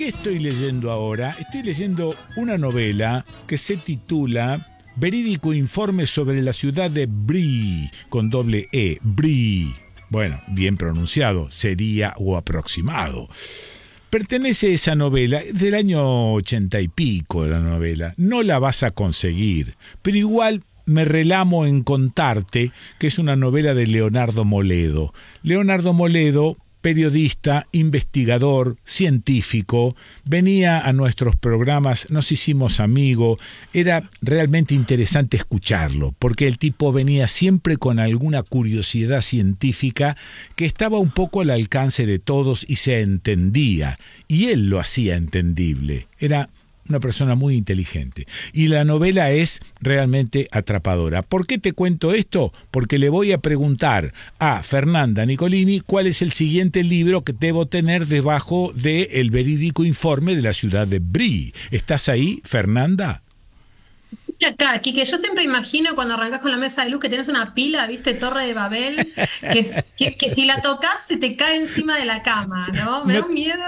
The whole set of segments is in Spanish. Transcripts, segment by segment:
¿Qué estoy leyendo ahora? Estoy leyendo una novela que se titula Verídico informe sobre la ciudad de Brie, con doble E, Brie. Bueno, bien pronunciado, sería o aproximado. Pertenece esa novela, del año 80 y pico la novela. No la vas a conseguir, pero igual me relamo en contarte que es una novela de Leonardo Moledo. Leonardo Moledo, periodista, investigador, científico, venía a nuestros programas, nos hicimos amigos, era realmente interesante escucharlo, porque el tipo venía siempre con alguna curiosidad científica que estaba un poco al alcance de todos y se entendía, y él lo hacía entendible. Era una persona muy inteligente. Y la novela es realmente atrapadora. ¿Por qué te cuento esto? Porque le voy a preguntar a Fernanda Nicolini cuál es el siguiente libro que debo tener debajo del verídico informe de la ciudad de Brie. ¿Estás ahí, Fernanda? Acá, Quique, yo siempre imagino cuando arrancas con la mesa de luz que tienes una pila, ¿viste? Torre de Babel, que si la tocas se te cae encima de la cama, ¿no? ¿Me No, da un miedo?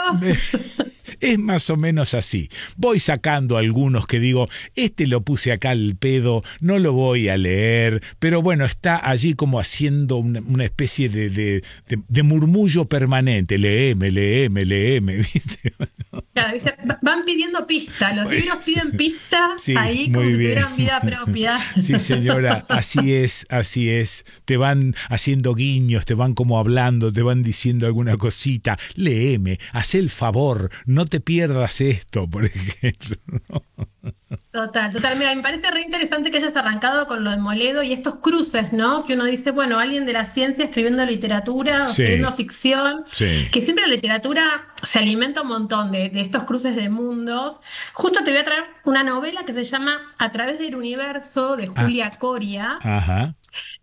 es más o menos así. Voy sacando algunos que digo, este lo puse acá al pedo, no lo voy a leer, pero bueno, está allí como haciendo una especie de murmullo permanente. Léeme, léeme, léeme, ¿viste? Claro, ¿viste? Van pidiendo pista, los libros Pues, piden pista sí, ahí como muy si bien. tuvieran vida propia. Sí, señora, así es, así es. Te van haciendo guiños, te van como hablando, te van diciendo alguna cosita. Léeme, haz el favor, no te pierdas esto, por ejemplo. Total, total. Mira, me parece re interesante que hayas arrancado con lo de Moledo y estos cruces, ¿no? Que uno dice, bueno, alguien de la ciencia escribiendo literatura o escribiendo Sí, ficción, sí. que siempre la literatura se alimenta un montón de estos cruces de mundos. Justo te voy a traer una novela que se llama A través del universo de Ah, Julia Coria, ajá.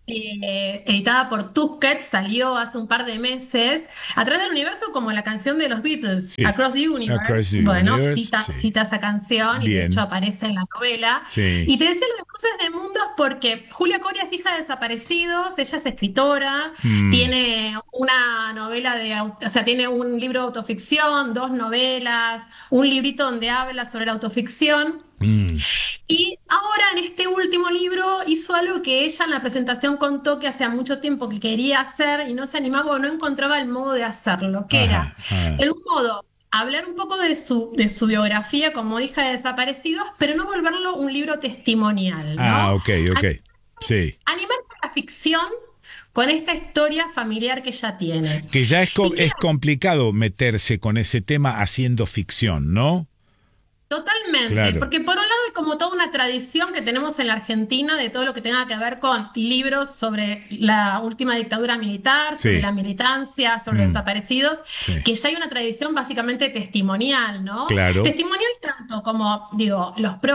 editada por Tusquets, salió hace un par de meses, a través del universo como la canción de los Beatles, Sí. Across the Across Universe. the Bueno, Universe, cita, sí. cita esa canción y de hecho Bien, aparece en la novela. sí. Y te decía lo de cruces de mundos porque Julia Coria es hija de desaparecidos, ella es escritora, Mm, tiene una novela o sea, tiene un libro de autoficción, dos novelas, un librito donde habla sobre la autoficción. mm. Y ahora en este último libro hizo algo que ella en la presentación contó que hacía mucho tiempo que quería hacer y no se animaba o no encontraba el modo de hacerlo, que era, Ajá, ajá. en un modo, hablar un poco de su biografía como hija de desaparecidos, pero no volverlo un libro testimonial, Ah, ¿no? ok, ok. Sí. Animarse a la ficción con esta historia familiar que ella tiene. Que ya Y que es complicado meterse con ese tema haciendo ficción, ¿no? Totalmente, Claro. porque por un lado hay como toda una tradición que tenemos en la Argentina de todo lo que tenga que ver con libros sobre la última dictadura militar, sobre la Sí. militancia, sobre los Mm, desaparecidos, sí. que ya hay una tradición básicamente testimonial, ¿no? Claro. Testimonial tanto como, digo,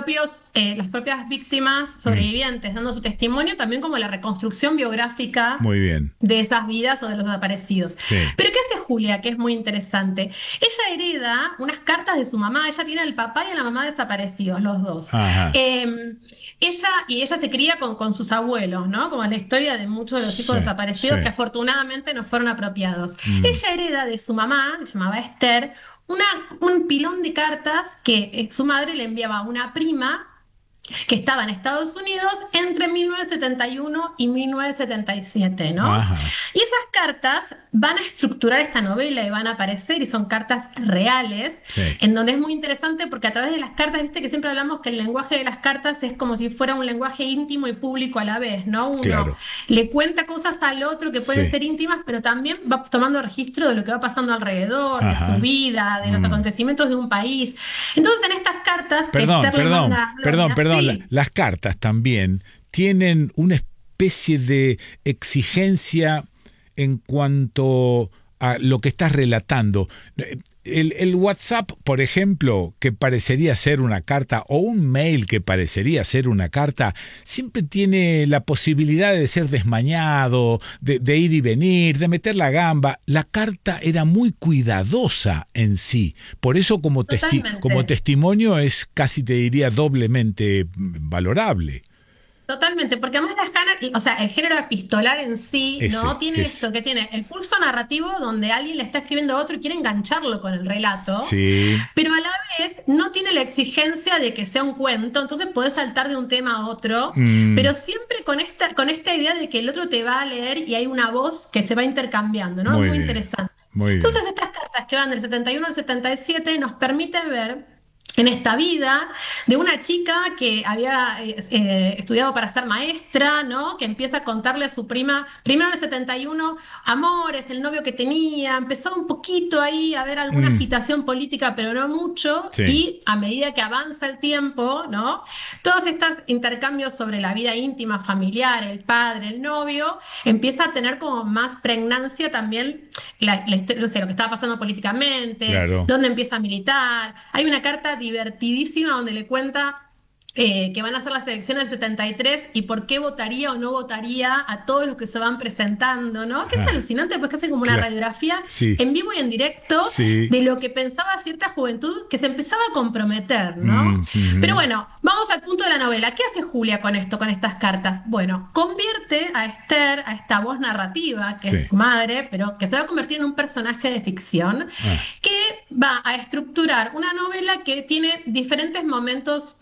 las propias víctimas Mm, sobrevivientes dando su testimonio, también como la reconstrucción biográfica muy bien. de esas vidas o de los desaparecidos. Sí. Pero ¿qué hace Julia? Que es muy interesante. Ella hereda unas cartas de su mamá, ella tiene al papá y a la mamá desaparecidos, los dos. Ajá. Ella se cría con sus abuelos, ¿no? Como en la historia de muchos de los hijos Sí, desaparecidos que sí. afortunadamente no fueron apropiados. Mm, Ella hereda de su mamá, que se llamaba Esther, una, un pilón de cartas que su madre le enviaba a una prima que estaba en Estados Unidos entre 1971 y 1977, ¿no? ajá. Y esas cartas van a estructurar esta novela y van a aparecer y son cartas reales, Sí. en donde es muy interesante porque a través de las cartas, viste que siempre hablamos que el lenguaje de las cartas es como si fuera un lenguaje íntimo y público a la vez, ¿no? Uno Claro. le cuenta cosas al otro que pueden Sí. ser íntimas, pero también va tomando registro de lo que va pasando alrededor, de su Ajá. vida, de los Mm. acontecimientos de un país. Entonces, en estas cartas que Perdón, Esther le perdón, manda a perdón, Gloria, perdón. sí. Las cartas también tienen una especie de exigencia en cuanto a lo que estás relatando. El WhatsApp, por ejemplo, que parecería ser una carta, o un mail que parecería ser una carta, siempre tiene la posibilidad de ser desmañado, de ir y venir, de meter la gamba. La carta era muy cuidadosa en sí. Por eso como Totalmente. testimonio es casi, te diría, doblemente valorable. Totalmente, porque además o sea, el género epistolar en sí, ¿no? Tiene Es. esto, que tiene el pulso narrativo donde alguien le está escribiendo a otro y quiere engancharlo con el relato, Sí. pero a la vez no tiene la exigencia de que sea un cuento, entonces podés saltar de un tema a otro, Mm, pero siempre con esta idea de que el otro te va a leer y hay una voz que se va intercambiando, ¿no? Es muy muy bien. interesante. Muy bien. Entonces, estas cartas que van del 71 al 77 nos permiten ver en esta vida de una chica que había estudiado para ser maestra, ¿no? Que empieza a contarle a su prima, primero en el 71, amores, el novio que tenía, empezaba un poquito ahí a ver alguna Mm, agitación política, pero no mucho, sí. y a medida que avanza el tiempo, ¿no? Todos estos intercambios sobre la vida íntima, familiar, el padre, el novio, empieza a tener como más pregnancia también no sé, lo que estaba pasando políticamente, Claro. dónde empieza a militar. Hay una carta divertidísima donde le cuenta que van a hacer las elecciones del 73 y por qué votaría o no votaría a todos los que se van presentando, ¿no? Que es Ah, alucinante, pues casi como una claro. radiografía Sí. en vivo y en directo Sí. de lo que pensaba cierta juventud que se empezaba a comprometer, ¿no? Pero Ujú. bueno, vamos al punto de la novela. ¿Qué hace Julia con esto, con estas cartas? Bueno, convierte a Esther, a esta voz narrativa, que es Sí. su madre, pero que se va a convertir en un personaje de ficción, Ah, que va a estructurar una novela que tiene diferentes momentos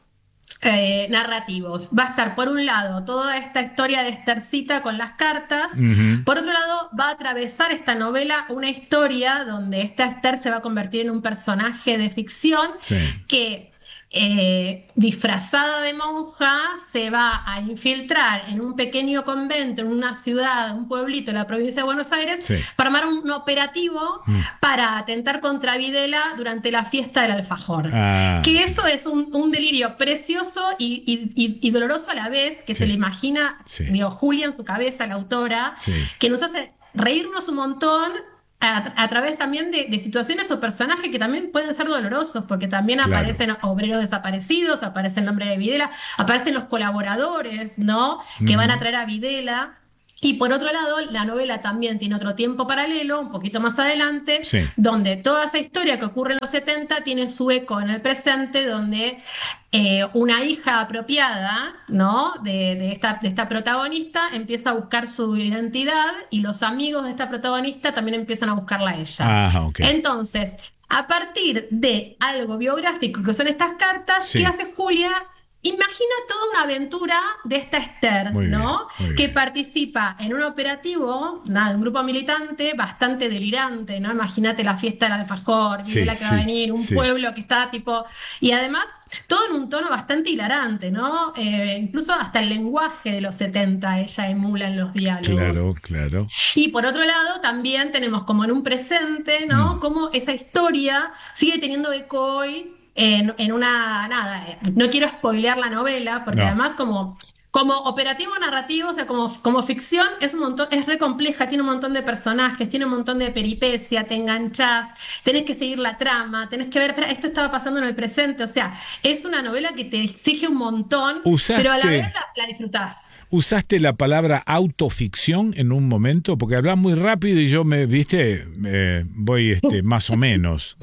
narrativos. Va a estar, por un lado, toda esta historia de Estercita con las cartas. ujú. Por otro lado, va a atravesar esta novela una historia donde esta Esther se va a convertir en un personaje de ficción Sí. que, disfrazada de monja, se va a infiltrar en un pequeño convento, en una ciudad, un pueblito de la provincia de Buenos Aires, Sí. para armar un operativo Mm. para atentar contra Videla durante la fiesta del alfajor. Ah, Que eso es un delirio precioso y doloroso a la vez, que se le sí. imagina, Sí. digo, Julia en su cabeza, la autora, Sí. que nos hace reírnos un montón a través también de situaciones o personajes que también pueden ser dolorosos, porque también Claro. aparecen obreros desaparecidos, aparece el nombre de Videla, aparecen los colaboradores, ¿no? Que van a Ujú. traer a Videla. Y por otro lado, la novela también tiene otro tiempo paralelo, un poquito más adelante, Sí. donde toda esa historia que ocurre en los 70 tiene su eco en el presente, donde una hija apropiada, ¿no? De esta protagonista empieza a buscar su identidad y los amigos de esta protagonista también empiezan a buscarla a ella. Ah, ok. Entonces, a partir de algo biográfico que son estas cartas, ¿qué Sí. hace Julia? Imagina toda una aventura de esta Esther, Muy bien. ¿no? Muy Que bien. participa en un operativo, nada, de un grupo militante bastante delirante, ¿no? Imagínate la fiesta del alfajor, Sí, Videla que va a sí, venir, un sí. pueblo que está tipo... Y además, todo en un tono bastante hilarante, ¿no? Incluso hasta el lenguaje de los 70 ella emula en los diálogos. Claro, claro. Y por otro lado, también tenemos como en un presente, Mm. ¿no? Como esa historia sigue teniendo eco hoy en una, nada, no quiero spoilear la novela, porque No. además como operativo narrativo, o sea, como ficción, es un montón, es re compleja, tiene un montón de personajes, tiene un montón de peripecia, te enganchás, tenés que seguir la trama, tenés que ver, espera, esto estaba pasando en el presente, o sea, es una novela que te exige un montón, pero a la vez Usaste, la disfrutás. usaste la palabra autoficción en un momento, porque hablas muy rápido y yo viste, voy más o menos.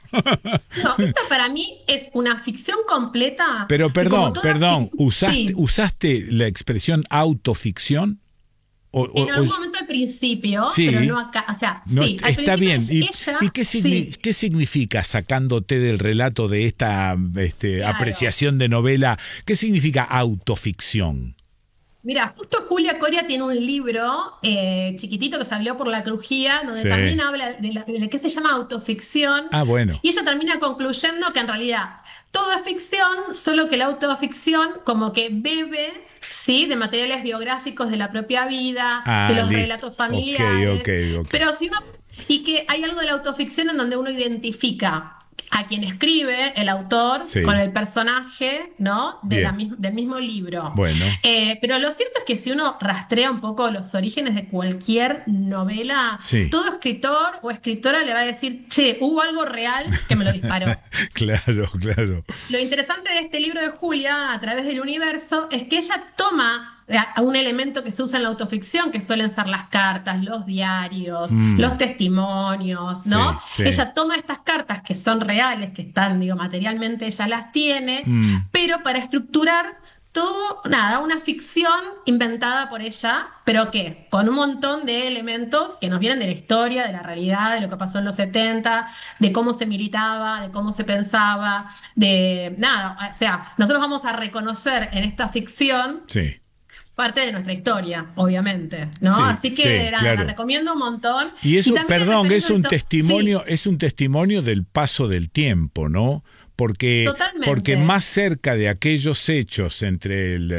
No, esta para mí es una ficción completa Pero que como perdón, toda perdón, ¿usaste, sí, usaste la expresión autoficción? en algún O momento al principio, pero no sí, acá, o sea, no, sí, al está principio bien. ¿Y ella, sí, qué significa, sacándote del relato de esta claro. apreciación de novela, qué significa autoficción? Mira, justo Julia Coria tiene un libro chiquitito que salió por la Crujía, donde Sí. también habla de qué se llama autoficción, Ah, bueno. y ella termina concluyendo que en realidad todo es ficción, solo que la autoficción como que bebe, ¿sí? De materiales biográficos de la propia vida, de Ah, los listo. relatos Ok, ok, familiares, ok. pero si uno, y que hay algo de la autoficción en donde uno identifica a quien escribe, el autor, con Sí, el personaje, ¿no? bien. Del mismo libro. Bueno, Pero lo cierto es que si uno rastrea un poco los orígenes de cualquier novela, sí. todo escritor o escritora le va a decir, che, hubo algo real que me lo disparó. Claro, claro. Lo interesante de este libro de Julia, a través del universo, es que ella toma a un elemento que se usa en la autoficción, que suelen ser las cartas, los diarios, Mm, los testimonios, ¿no? sí, sí. Ella toma estas cartas que son reales, que están, digo, materialmente ella las tiene, Mm, pero para estructurar todo, nada, una ficción inventada por ella, pero que con un montón de elementos que nos vienen de la historia, de la realidad, de lo que pasó en los 70, de cómo se militaba, de cómo se pensaba, de nada, o sea, nosotros vamos a reconocer en esta ficción Sí, parte de nuestra historia, obviamente, ¿no? sí, Así que sí, nada, la claro. recomiendo un montón. Y Y eso, también perdón, dependiendo sí, es un testimonio del paso del tiempo, ¿no? Porque totalmente. más cerca de aquellos hechos entre el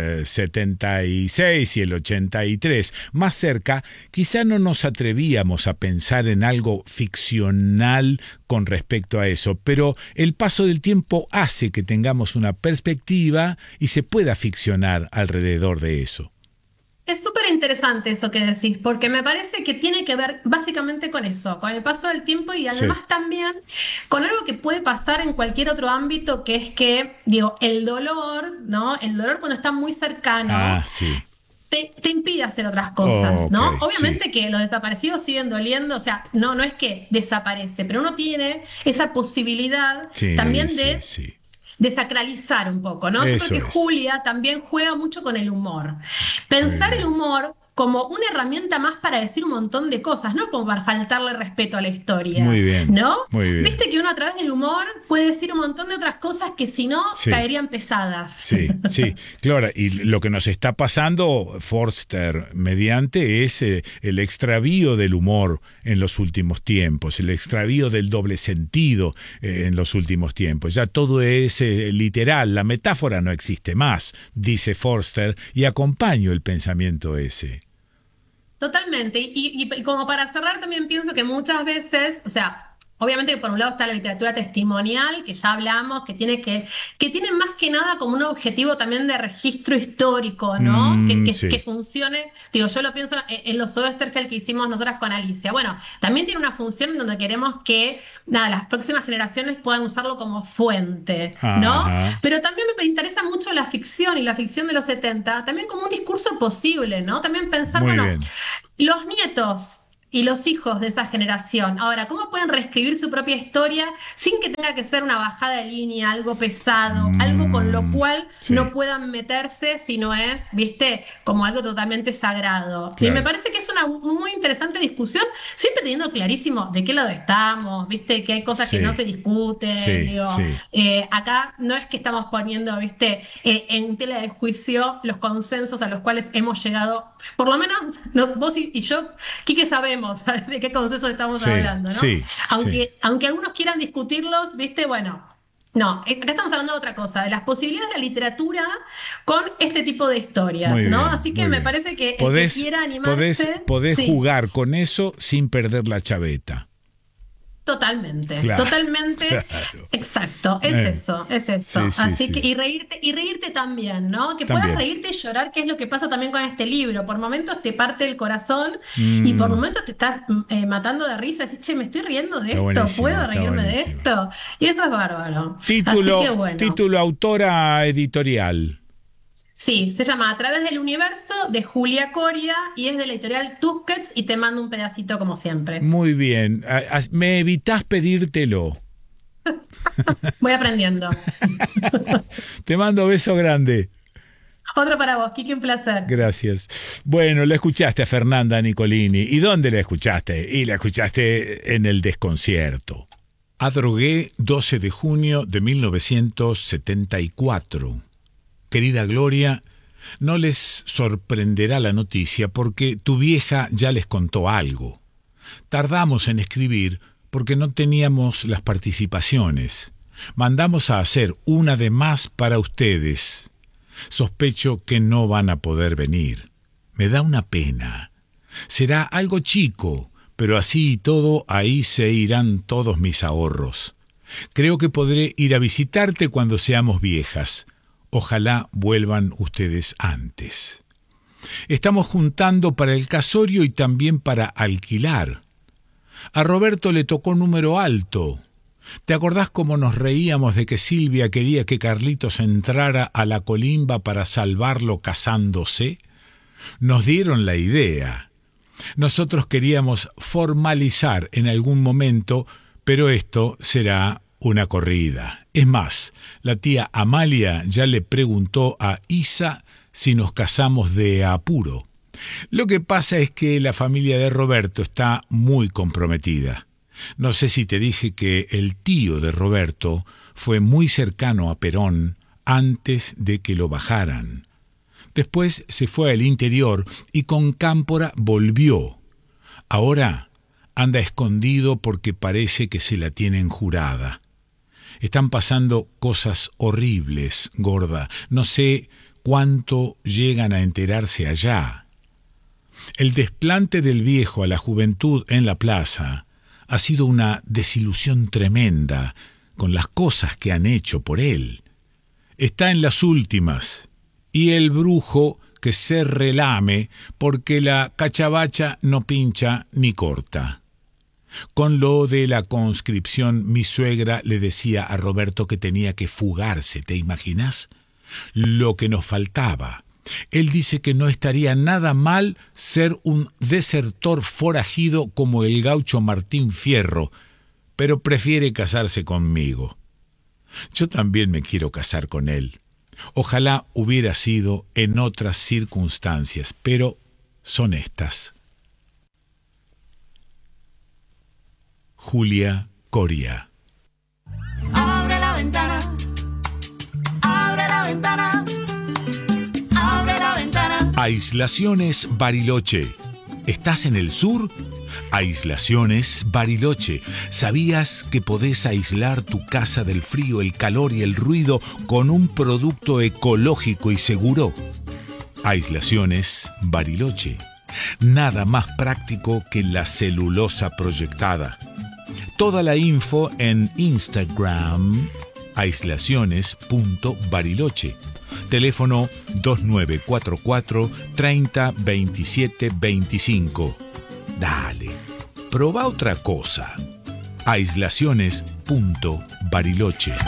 76 y el 83, más cerca, quizá no nos atrevíamos a pensar en algo ficcional con respecto a eso, pero el paso del tiempo hace que tengamos una perspectiva y se pueda ficcionar alrededor de eso. Es súper interesante eso que decís, porque me parece que tiene que ver básicamente con eso, con el paso del tiempo y Sí. además también con algo que puede pasar en cualquier otro ámbito, que es que, digo, el dolor, ¿no? El dolor cuando está muy cercano Ah, sí. te impide hacer otras Oh, cosas, ok, ¿no? sí. Obviamente que los desaparecidos siguen doliendo, o sea, no, no es que desaparece, pero uno tiene esa posibilidad Sí, también sí, de sí. desacralizar un poco, ¿no? Yo creo Eso que es. Julia también juega mucho con el humor. Muy Pensar el bien. humor como una herramienta más para decir un montón de cosas, no como para faltarle respeto a la Muy historia, bien. ¿no? Muy bien. Viste que uno a través del humor puede decir un montón de otras cosas que si no Sí. caerían pesadas. Sí, sí, claro, y lo que nos está pasando, Forster, mediante, es el extravío del humor en los últimos tiempos, el extravío del doble sentido en los últimos tiempos. Ya todo es literal, la metáfora no existe más, dice Forster, y acompaño el pensamiento ese. Totalmente. Y como para cerrar, también pienso que muchas veces, o sea, obviamente que por un lado está la literatura testimonial, que ya hablamos, que tiene más que nada como un objetivo también de registro histórico, ¿no? Que Sí, funcione. Digo, yo lo pienso en los Oestergel que hicimos nosotras con Alicia. Bueno, también tiene una función en donde queremos que, nada, las próximas generaciones puedan usarlo como fuente, ¿no? ajá, Pero también me interesa mucho la ficción y la ficción de los 70 también como un discurso posible, ¿no? También pensar, muy bueno, bien, los nietos y los hijos de esa generación, ahora, ¿cómo pueden reescribir su propia historia sin que tenga que ser una bajada de línea, algo pesado, algo con lo cual no sí, puedan meterse si no es, viste, como algo totalmente sagrado? Y me claro, parece que es una muy interesante discusión, siempre teniendo clarísimo de qué lado estamos, viste, que hay cosas que no sí, se discuten, sí, digo, sí, acá no es que estamos poniendo, viste, en tela de juicio los consensos a los cuales hemos llegado, por lo menos vos y yo, Quique, sabemos de qué consensos estamos sí, hablando, ¿no? sí, sí, Aunque algunos quieran discutirlos, viste, bueno. No, acá estamos hablando de otra cosa, de las posibilidades de la literatura con este tipo de historias, muy ¿no? bien, Así que muy me bien. parece que el que quiera animarse, Podés sí. jugar con eso sin perder la chaveta. Totalmente, Claro, totalmente, claro. exacto, es Eh, eso, es sí, eso. sí, Así que, sí. y reírte también, ¿no? Que puedas También. reírte y llorar, que es lo que pasa también con este libro. Por momentos te parte el corazón y por Mm, momentos te estás matando de risa. Decís, che, me estoy riendo de está esto, buenísimo, ¿puedo está reírme de buenísimo. esto? Y eso es bárbaro. Así que bueno. Título, autora, editorial. Sí, se llama A través del universo de Julia Coria y es de la editorial Tusquets y te mando un pedacito como siempre. Muy bien. Me evitás pedírtelo. Voy aprendiendo. Te mando beso grande. Otro para vos, Kiki, un placer. Gracias. Bueno, la escuchaste a Fernanda Nicolini. ¿Y dónde la escuchaste? Y la escuchaste en el desconcierto. Adrogué, 12 de junio de 1974. Querida Gloria, no les sorprenderá la noticia porque tu vieja ya les contó algo. Tardamos en escribir porque no teníamos las participaciones. Mandamos a hacer una de más para ustedes. Sospecho que no van a poder venir. Me da una pena. Será algo chico, pero así y todo ahí se irán todos mis ahorros. Creo que podré ir a visitarte cuando seamos viejas. Ojalá vuelvan ustedes antes. Estamos juntando para el casorio y también para alquilar. A Roberto le tocó número alto. ¿Te acordás cómo nos reíamos de que Silvia quería que Carlitos entrara a la colimba para salvarlo casándose? Nos dieron la idea. Nosotros queríamos formalizar en algún momento, pero esto será una corrida. Es más, la tía Amalia ya le preguntó a Isa si nos casamos de apuro. Lo que pasa es que la familia de Roberto está muy comprometida. No sé si te dije que el tío de Roberto fue muy cercano a Perón antes de que lo bajaran. Después se fue al interior y con Cámpora volvió. Ahora anda escondido porque parece que se la tienen jurada. Están pasando cosas horribles, gorda. No sé cuánto llegan a enterarse allá. El desplante del viejo a la juventud en la plaza ha sido una desilusión tremenda con las cosas que han hecho por él. Está en las últimas, y el brujo que se relame porque la cachabacha no pincha ni corta. Con lo de la conscripción, mi suegra le decía a Roberto que tenía que fugarse, ¿te imaginas? Lo que nos faltaba. Él dice que no estaría nada mal ser un desertor forajido como el gaucho Martín Fierro, pero prefiere casarse conmigo. Yo también me quiero casar con él. Ojalá hubiera sido en otras circunstancias, pero son estas. Julia Coria. Abre la ventana, abre la ventana, abre la ventana. Aislaciones Bariloche. ¿Estás en el sur? Aislaciones Bariloche. ¿Sabías que podés aislar tu casa del frío, el calor y el ruido con un producto ecológico y seguro? Aislaciones Bariloche. Nada más práctico que la celulosa proyectada. Toda la info en Instagram, aislaciones.bariloche. Teléfono 2944 30 27 25. Dale, proba otra cosa. Aislaciones.bariloche.